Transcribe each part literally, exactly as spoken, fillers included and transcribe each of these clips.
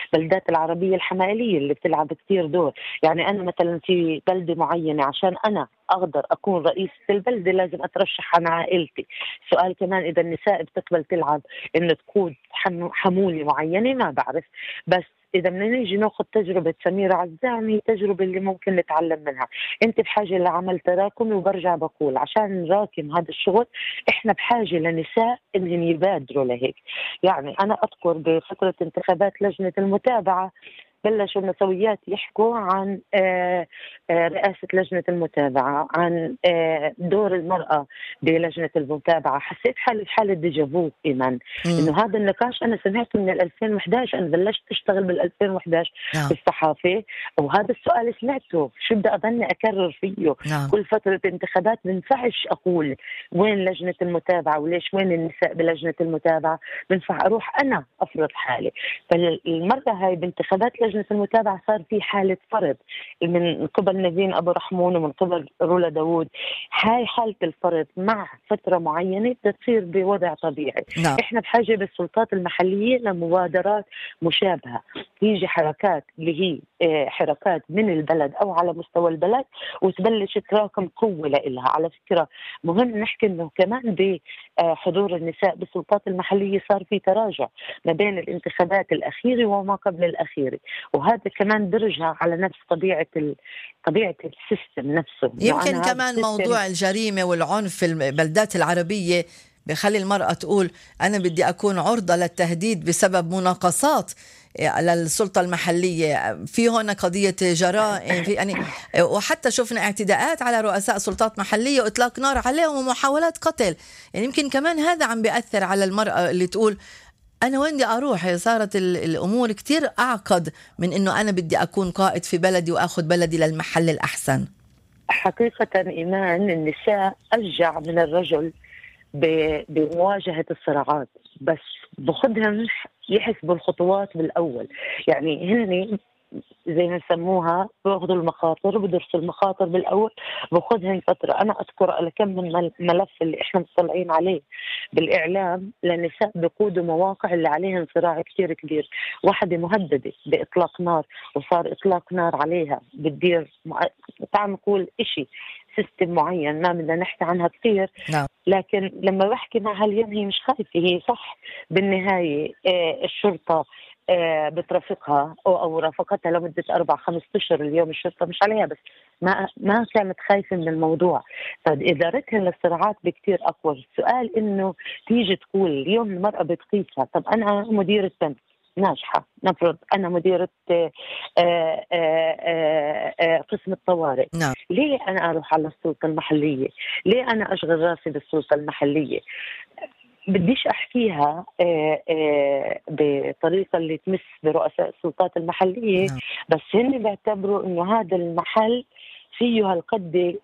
البلدات العربية الحمائلية اللي بتلعب كتير دور. يعني أنا مثلا في بلدة معينة عشان أنا أقدر أكون رئيسة البلدة لازم أترشح عن عائلتي. سؤال كمان، إذا النساء بتقبل تلعب إنه تقود حمولة معينة ما بعرف، بس إذا بدنا نيجي ناخذ تجربة سميرة عزام هي التجربة اللي ممكن نتعلم منها. أنت بحاجة لعمل تراكمي، وبرجع بقول عشان نراكم هذا الشغل إحنا بحاجة لنساء إنهم يبادروا لهيك. يعني أنا أذكر بفترة انتخابات لجنة المتابعة بلشوا النسويات يحكوا عن رئاسة لجنة المتابعة، عن دور المرأة بلجنة المتابعة. حسيت حالي في حالة ديجافو إيمان إنه هذا النقاش أنا سمعته من ألفين وإحدى عشر. أنا بلشت أشتغل بال ألفين وإحدى عشر نعم. بالصحافة، وهذا السؤال سمعته، شو بدي أضلني أكرر فيه؟ نعم. كل فترة انتخابات بنفعش أقول وين لجنة المتابعة وليش وين النساء بلجنة المتابعة. بنفع أروح أنا أفرض حالي. فالمرة هاي بانتخابات لجنة المتابعة صار في حالة فرض من قبل نيفين أبو رحمون ومن قبل رولا داوود. هاي حالة الفرض مع فترة معينة تصير بوضع طبيعي. نعم. إحنا بحاجة بالسلطات المحلية لمبادرات مشابهة، تيجي حركات اللي هي حركات من البلد أو على مستوى البلد وتبلش تراكم قوة لإلها. على فكرة مهم نحكي إنه كمان بحضور النساء بالسلطات المحلية صار في تراجع ما بين الانتخابات الأخيرة وما قبل الأخيرة، وهذا كمان برجع على نفس طبيعة طبيعة السيستم نفسه. يمكن كمان موضوع الجريمة والعنف في البلدات العربية بخلي المرأة تقول أنا بدي أكون عرضة للتهديد بسبب مناقصات للسلطة المحلية. في هنا قضية جرائم في يعني، وحتى شفنا اعتداءات على رؤساء سلطات محلية وإطلاق نار عليهم ومحاولات قتل. يعني يمكن كمان هذا عم بيأثر على المرأة اللي تقول أنا وين بدي أروح. صارت الأمور كتير أعقد من إنه أنا بدي أكون قائد في بلدي وأخذ بلدي للمحل الأحسن. حقيقة إيمان النساء أشجع من الرجل بمواجهة الصراعات، بس بخدهم يحسبوا الخطوات بالأول. يعني هن زي ما يسموها بأخذوا المخاطر، بدرسوا المخاطر بالأول، بأخذهم فترة. أنا أذكر على كم من ملف اللي إحنا مطلعين عليه بالإعلام للنساء بقودوا مواقع اللي عليها صراع كتير كبير. واحدة مهددة بإطلاق نار وصار إطلاق نار عليها بتدير مع... تعال نقول إشي سيستم معين ما بدنا نحكي عنها كتير. نعم. لكن لما بحكي معها اليوم هي مش خايفة، هي صح بالنهاية آه الشرطة آه بترافقها أو, أو رافقتها لمدة أربع خمس أشهر. اليوم الشرطة مش عليها، بس ما ما كانت خايفة من الموضوع. فإدارتها للصراعات بكتير أقوى. السؤال إنه تيجي تقول اليوم المرأة بتقيسها. طب أنا مديرة بنك ناجحة، نفرض أنا مديرة آآ آآ آآ قسم الطوارئ. نعم. ليه أنا أروح على السلطة المحلية؟ ليه أنا أشغل راسي بالسلطة المحلية؟ بديش أحكيها آآ آآ بطريقة اللي تمس برؤساء السلطات المحلية. نعم. بس هن بيعتبروا إنه هذا المحل فيه هالقد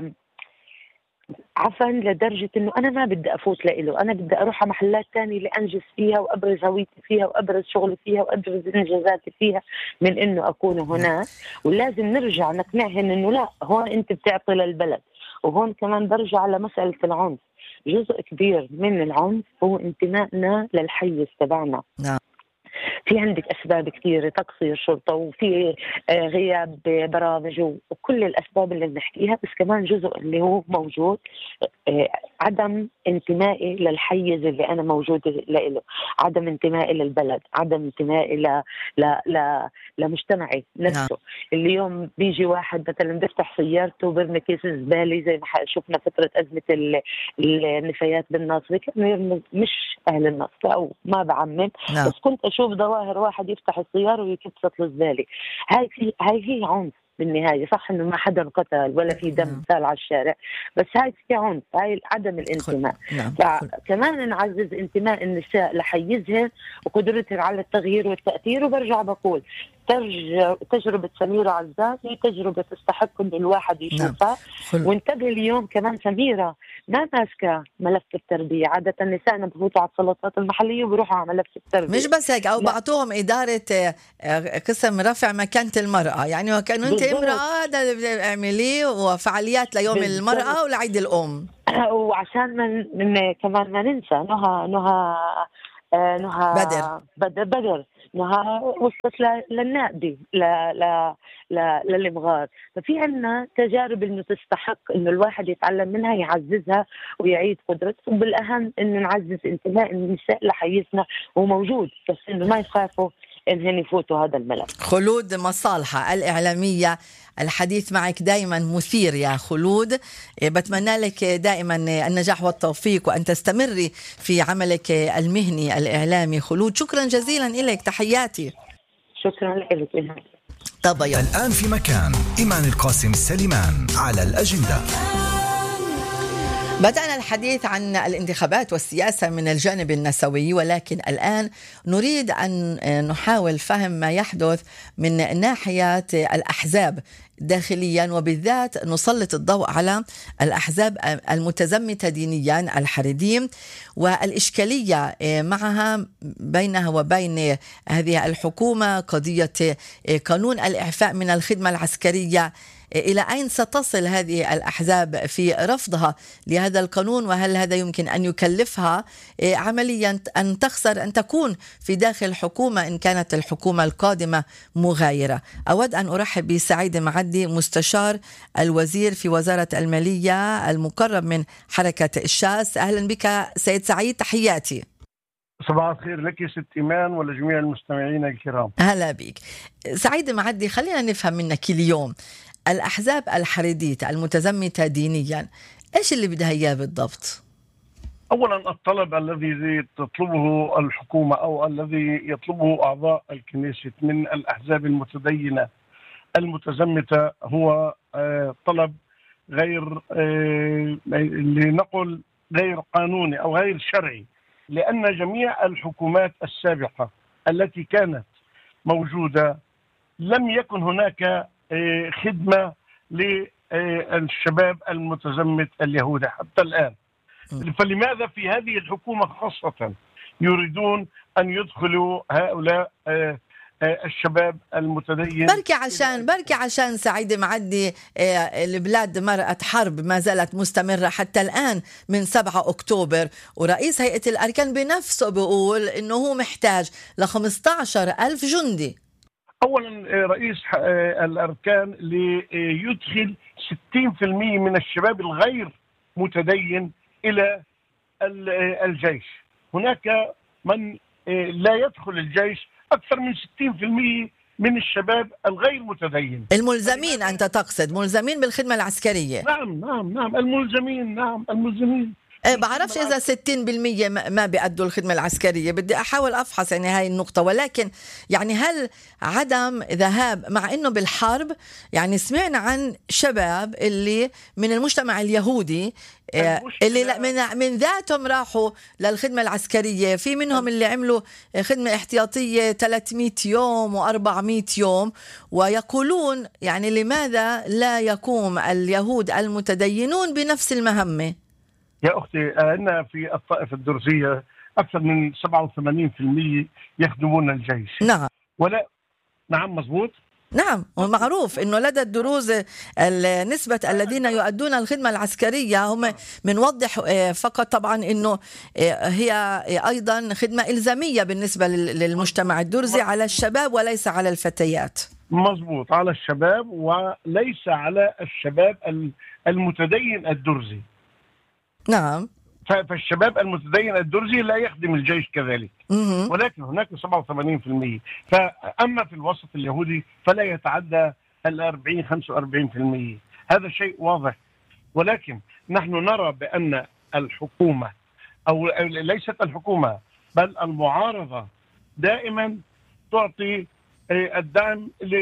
عفوا لدرجة إنه أنا ما بدي أفوت لإله، أنا بدي أروح على محلات تانية لأنجز فيها وأبرز هويتي فيها وأبرز شغلي فيها وأبرز إنجازاتي فيها من إنه أكون هناك. ولازم نرجع نقنعهن إنه لا، هون أنت بتعطي للبلد. وهون كمان برجع على مسألة العنف. جزء كبير من العنف هو انتمائنا للحيز تبعنا. نعم. في عندك أسباب كثيرة، تقصير شرطة وفي غياب برامج وكل الأسباب اللي بنحكيها، بس كمان جزء اللي هو موجود عدم انتمائي للحيز اللي أنا موجود له، عدم انتمائي للبلد، عدم انتمائي ل... ل... ل... لمجتمعي نفسه. نعم. اليوم بيجي واحد مثلا بيفتح سيارته وبرمي كيس زبالة زي ما شفنا فترة أزمة ال... النفايات بالناصرة، كانوا مش أهل النصر أو ما بعمم. نعم. بس كنت أشوف ظواهر واحد يفتح السيارة ويكبسط الزبالة. هاي في هاي هي عنف بالنهاية. صح إنه ما حدا قتل ولا في دم سال على الشارع، بس هاي في عنف، هاي عدم الانتماء. نعم. فكمان نعزز انتماء النساء لحيزهن وقدرتهن على التغيير والتأثير. وبرجع بقول تجربة سميرة عزام هي تجربة تستحق إن الواحد يشوفها. نعم. وانتبه اليوم كمان سميرة ما ماسكة ملف التربية. عادة النساء بفوتوا على السلطات المحلية وبيروحوا على ملف التربية. مش بس هيك، أو بعطوهم إدارة قسم رفع مكانة المرأة. يعني وكأنه أنت امرأة هذا اللي اعمليه، وفعاليات ليوم بالضبط. المرأة ولعيد الأم. وعشان من, من كمان ما ننسى نهى نهى نهى بدر بدر, بدر. انها وصلت للنائبه للمغار. ففي عنا تجارب انه تستحق انه الواحد يتعلم منها، يعززها ويعيد قدرته، وبالاهم انه نعزز انتماء النساء لحيزنا وموجود، بس انه ما يخافوا انهم يفوتوا هذا الملف. خلود مصالحة الإعلامية، الحديث معك دائما مثير يا خلود، بتمنى لك دائما النجاح والتوفيق وأن تستمري في عملك المهني الإعلامي. خلود شكرا جزيلا لك، تحياتي. شكرا لك. طب الآن في مكان إيمان القاسم سليمان على الأجندة. بدأنا الحديث عن الانتخابات والسياسة من الجانب النسوي، ولكن الآن نريد أن نحاول فهم ما يحدث من ناحية الأحزاب داخليا، وبالذات نسلط الضوء على الأحزاب المتزمتة دينيا الحريديم والإشكالية معها بينها وبين هذه الحكومة، قضية قانون الإعفاء من الخدمة العسكرية. إلى أين ستصل هذه الأحزاب في رفضها لهذا القانون؟ وهل هذا يمكن أن يكلفها عمليا أن تخسر أن تكون في داخل الحكومة إن كانت الحكومة القادمة مغايرة؟ أود أن أرحب بسعيد معدي، مستشار الوزير في وزارة المالية المقرب من حركة الشاس. أهلا بك سيد سعيد، تحياتي. صباح الخير لك ست إيمان ولجميع المستمعين الكرام. أهلا بك سعيد معدي. خلينا نفهم منك اليوم الأحزاب الحريدية المتزمتة دينيا إيش اللي بدها إياه بالضبط؟ أولا الطلب الذي تطلبه الحكومة أو الذي يطلبه أعضاء الكنيسة من الأحزاب المتدينة المتزمتة هو طلب غير لنقل غير قانوني أو غير شرعي، لأن جميع الحكومات السابقة التي كانت موجودة لم يكن هناك خدمة للشباب المتزمت اليهودي حتى الآن. فلماذا في هذه الحكومة خاصة يريدون أن يدخلوا هؤلاء الشباب المتدين؟ بركي عشان بركي عشان سعيد معدي البلاد مرأت حرب ما زالت مستمرة حتى الآن من سبعة أكتوبر، ورئيس هيئة الأركان بنفسه بيقول إنه هو محتاج لخمسة عشر ألف جندي. أولا رئيس الأركان ليدخل ستين بالمئة من الشباب الغير متدين إلى الجيش. هناك من لا يدخل الجيش أكثر من ستين بالمئة من الشباب الغير متدين الملزمين. أنت تقصد ملزمين بالخدمة العسكرية؟ نعم نعم نعم الملزمين نعم الملزمين أه بعرفش إذا ستين بالمية ما بيأدوا الخدمة العسكرية، بدي أحاول أفحص يعني هاي النقطة. ولكن يعني هل عدم ذهاب مع إنه بالحرب، يعني سمعنا عن شباب اللي من المجتمع اليهودي اللي من من ذاتهم راحوا للخدمة العسكرية، في منهم اللي عملوا خدمة احتياطية ثلاثمئة يوم وأربعمئة يوم، ويقولون يعني لماذا لا يقوم اليهود المتدينون بنفس المهمة؟ يا أختي أن في الطائفة الدرزية أكثر من سبعة وثمانين بالمئة يخدمون الجيش. نعم ولا نعم مزبوط. نعم، ومعروف انه لدى الدروز نسبة الذين يؤدون الخدمة العسكرية هم بنوضح فقط طبعا انه هي ايضا خدمة الزامية بالنسبة للمجتمع الدرزي على الشباب وليس على الفتيات. مزبوط، على الشباب وليس على الشباب المتدين الدرزي. نعم، فالشباب المتدين الدرزي لا يخدم الجيش كذلك، ولكن هناك سبعة وثمانين بالمئة. فأما في الوسط اليهودي فلا يتعدى الأربعين خمسة وأربعين بالمئة. هذا شيء واضح. ولكن نحن نرى بأن الحكومة أو ليست الحكومة بل المعارضة دائما تعطي الدعم ل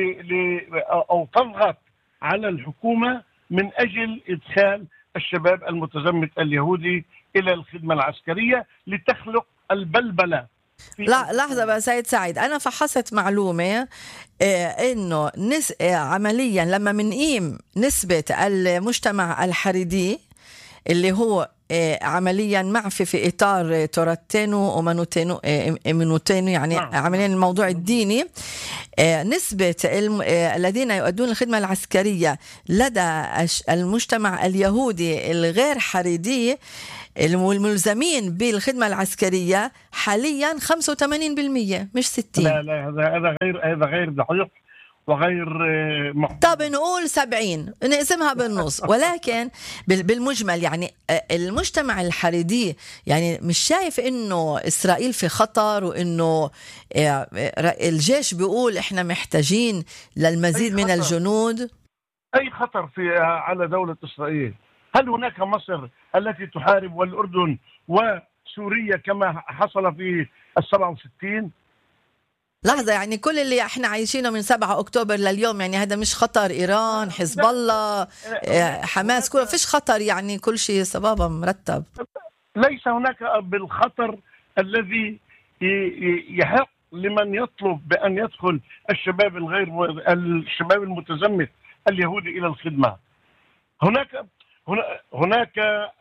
ل أو تضغط على الحكومة من أجل إدخال الشباب المتزمت اليهودي إلى الخدمة العسكرية لتخلق البلبلة. لا لحظة بقى سيد سعيد، أنا فحصت معلومة إيه إنه نس إيه عمليا لما منقيم نسبة المجتمع الحريدي اللي هو إيه عمليا معفي في إطار توراتينو ومنوتينو إيه منوتينو يعني نعم. عمليا الموضوع الديني، إيه نسبة إيه الذين يؤدون الخدمة العسكرية لدى المجتمع اليهودي الغير حريدي الملزمين بالخدمة العسكرية حاليا خمسة وثمانين بالمئة مش ستين. لا لا هذا هذا غير هذا غير دقيق وغير محدود. طب نقول سبعين نقسمها بالنص. ولكن بالمجمل يعني المجتمع الحريدي يعني مش شايف انه اسرائيل في خطر، وانه الجيش بيقول احنا محتاجين للمزيد من الجنود. اي خطر في على دولة اسرائيل؟ هل هناك مصر التي تحارب والاردن وسوريا كما حصل في السبعة وستين؟ لحظة، يعني كل اللي احنا عايشينه من سبعة أكتوبر لليوم يعني هذا مش خطر؟ إيران، حزب الله، حماس، كله فيش خطر؟ يعني كل شيء صبابة مرتب. ليس هناك بالخطر الذي يحق لمن يطلب بأن يدخل الشباب الغير الشباب المتزمت اليهودي إلى الخدمة. هناك هناك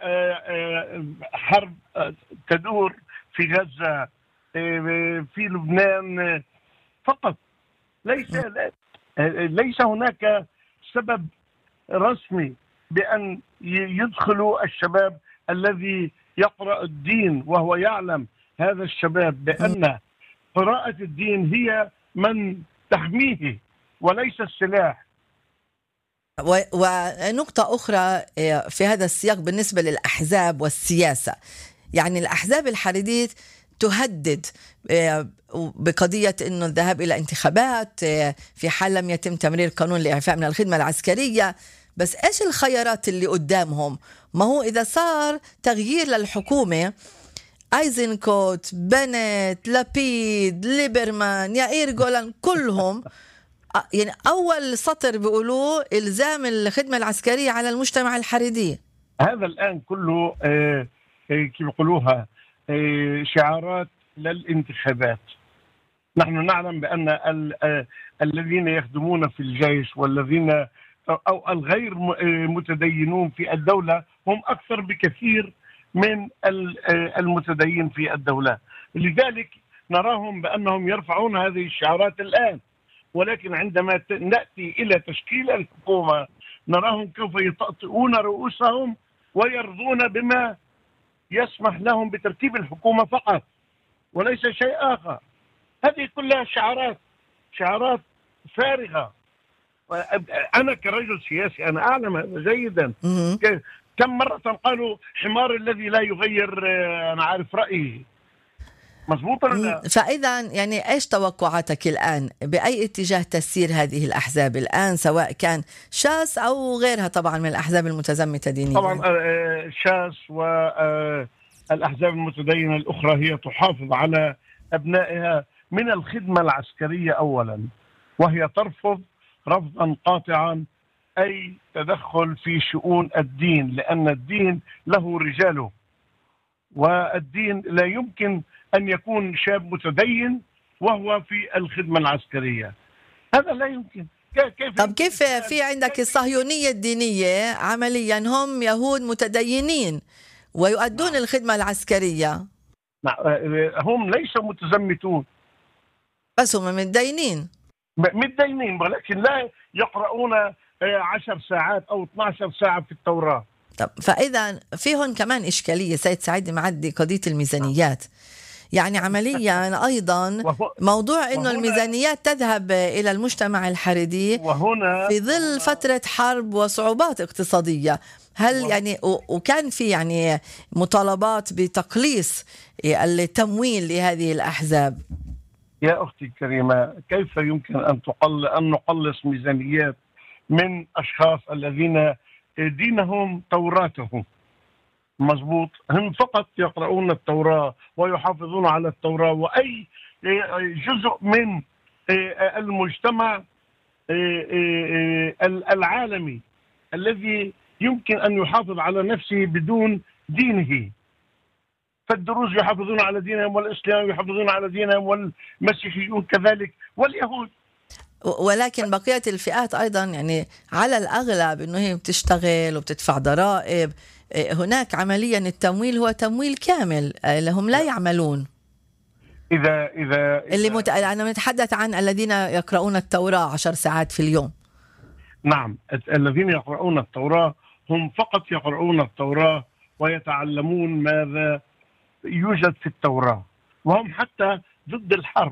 حرب تدور في غزة، في لبنان فقط. ليس ليس هناك سبب رسمي بأن يدخلوا الشباب الذي يقرأ الدين وهو يعلم هذا الشباب بأن قراءة الدين هي من تحميه وليس السلاح. ونقطة أخرى في هذا السياق بالنسبة للأحزاب والسياسة، يعني الأحزاب الحريدية تهدد بقضية أنه الذهاب إلى انتخابات في حال لم يتم تمرير قانون الإعفاء من الخدمة العسكرية. بس إيش الخيارات اللي قدامهم؟ ما هو إذا صار تغيير للحكومة، أيزنكوت، بنت، لابيد، ليبرمان، يائير جولان، كلهم يعني أول سطر بيقولوه إلزام الخدمة العسكرية على المجتمع الحريدي. هذا الآن كله آه كيف يقولوها آه شعارات للانتخابات. نحن نعلم بأن آه الذين يخدمون في الجيش والذين أو الغير متدينون في الدولة هم أكثر بكثير من المتدين في الدولة، لذلك نراهم بأنهم يرفعون هذه الشعارات الآن. ولكن عندما نأتي إلى تشكيل الحكومة نراهم كيف يطأطئون رؤوسهم ويرضون بما يسمح لهم بترتيب الحكومة فقط وليس شيء آخر. هذه كلها شعارات شعارات فارغة. أنا كرجل سياسي أنا أعلم هذا جيدا. كم مرة قالوا حمار الذي لا يغير أنا عارف رأيه. مظبوط ولا؟ فإذا يعني إيش توقعاتك الآن؟ بأي اتجاه تسير هذه الأحزاب الآن، سواء كان شاس أو غيرها طبعا من الأحزاب المتزمتة دينيا؟ طبعا شاس والأحزاب المتدينة الأخرى هي تحافظ على أبنائها من الخدمة العسكرية أولا، وهي ترفض رفضا قاطعا أي تدخل في شؤون الدين، لأن الدين له رجاله، والدين لا يمكن أن يكون شاب متدين وهو في الخدمة العسكرية. هذا لا يمكن. كيف طب كيف في عندك الصهيونية الدينية عمليا هم يهود متدينين ويؤدون الخدمة العسكرية؟ هم ليسوا متزمتون بس هم متدينين متدينين ولكن لا يقرؤون عشر ساعات أو اثنتي عشرة ساعة في التوراة. طب فإذا فيهن كمان إشكالية سيد سعيد معدي، قضية الميزانيات. يعني عمليا أيضا موضوع إنه الميزانيات تذهب إلى المجتمع الحريدي في ظل فترة حرب وصعوبات اقتصادية. هل يعني وكان في يعني مطالبات بتقليص التمويل لهذه الأحزاب؟ يا أختي الكريمة، كيف يمكن أن تقل أن نقلص ميزانيات من أشخاص الذين دينهم توراتهم؟ مظبوط، هم فقط يقرؤون التوراة ويحافظون على التوراة، وأي جزء من المجتمع العالمي الذي يمكن أن يحافظ على نفسه بدون دينه. فالدروز يحافظون على دينهم، والإسلام يحافظون على دينهم، والمسيحيون كذلك، واليهود. ولكن بقية الفئات أيضا يعني على الأغلب أنه هي بتشتغل وبتدفع ضرائب. هناك عمليا التمويل هو تمويل كامل لهم لا يعملون. إذا إذا, إذا اللي مت... أنا متحدث عن الذين يقرؤون التوراة عشر ساعات في اليوم. نعم، الذين يقرؤون التوراة هم فقط يقرؤون التوراة ويتعلمون ماذا يوجد في التوراة، وهم حتى ضد الحرب.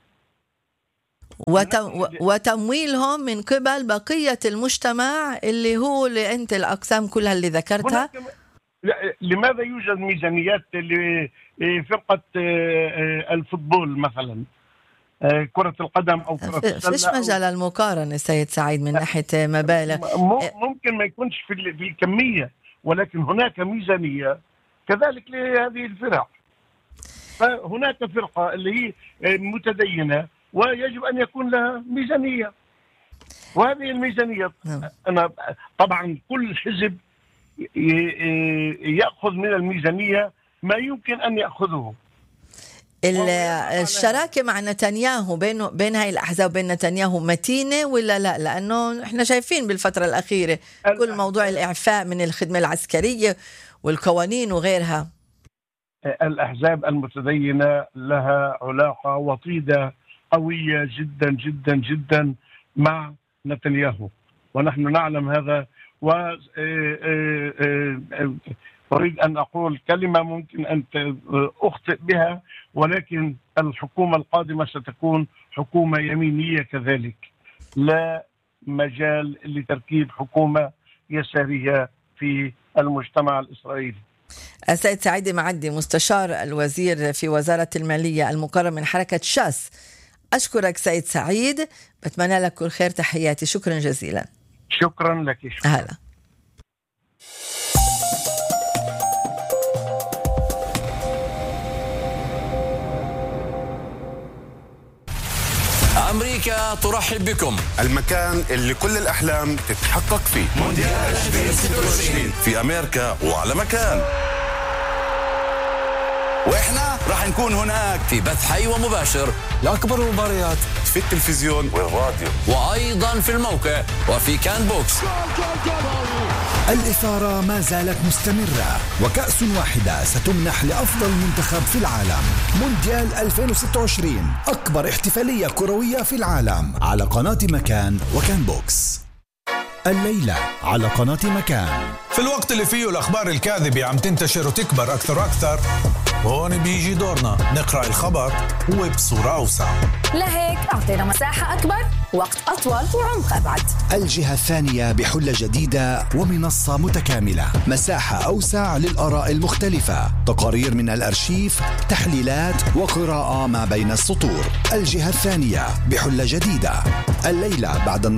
وتمويلهم من قبل بقية المجتمع اللي هو اللي أنت الأقسام كلها اللي ذكرتها. لماذا يوجد ميزانيات لفرقة الفوتبول مثلا، كرة القدم أو كرة السلة؟ فيش مجال المقارنة سيد سعيد من ناحية مبالغ. ممكن ما يكونش في الكمية، ولكن هناك ميزانية كذلك لهذه الفرق. فهناك فرقة اللي هي متدينة ويجب أن يكون لها ميزانية، وهذه الميزانية أنا طبعا كل حزب يأخذ من الميزانية ما يمكن أن يأخذه. الشراكة مع نتنياهو بين بين هاي الأحزاب وبين نتنياهو متينة ولا لا؟ لأنه إحنا شايفين بالفترة الأخيرة كل موضوع الإعفاء من الخدمة العسكرية والقوانين وغيرها. الأحزاب المتدينة لها علاقة وطيدة قوية جدا جدا جدا مع نتنياهو، ونحن نعلم هذا. وأريد أن أقول كلمة ممكن أن أخطئ بها، ولكن الحكومة القادمة ستكون حكومة يمينية كذلك، لا مجال لتركيب حكومة يسارية في المجتمع الإسرائيلي. السيد سعيد معدي مستشار الوزير في وزارة المالية المقرر من حركة شاس، أشكرك سيد سعيد، بتمنى لك كل خير، تحياتي، شكرا جزيلا. شكرا لك. شكرا. هلا. أمريكا ترحب بكم، المكان اللي كل الأحلام تتحقق فيه. مونديال ألفين وستة وعشرين في أمريكا وعلى مكان، وإحنا راح نكون هناك في بث حي ومباشر لأكبر المباريات في التلفزيون والراديو، وأيضا في الموقع وفي كان بوكس. الإثارة ما زالت مستمرة، وكأس واحدة ستمنح لأفضل منتخب في العالم. مونديال ألفين وستة وعشرين، أكبر احتفالية كروية في العالم، على قناة مكان وكان بوكس. الليلة على قناة مكان. في الوقت اللي فيه الأخبار الكاذبة عم تنتشر وتكبر أكثر وأكثر، هون بيجي دورنا نقرأ الخبر وبصورة أوسع. لهيك أعطينا مساحة أكبر، وقت أطول، وعمق أبعد. الجهة الثانية بحلة جديدة ومنصة متكاملة، مساحة أوسع للآراء المختلفة، تقارير من الأرشيف، تحليلات وقراءة ما بين السطور. الجهة الثانية بحلة جديدة، الليلة بعد